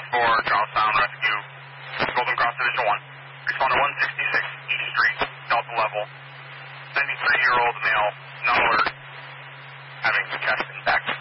for Charlestown Rescue, Golden Cross Division 1. Responder 166, East Street, Delta level. 93-year-old male, not alert, having chest infection.